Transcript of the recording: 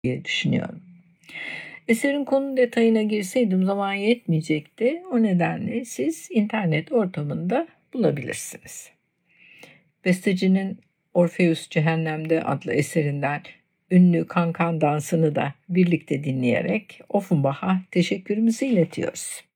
diye düşünüyorum. Eserin konu detayına girseydim zaman yetmeyecekti. O nedenle siz internet ortamında bulabilirsiniz. Bestecinin Orpheus Cehennem'de adlı eserinden ünlü Kankan dansını da birlikte dinleyerek Offenbach'a teşekkürümüzü iletiyoruz.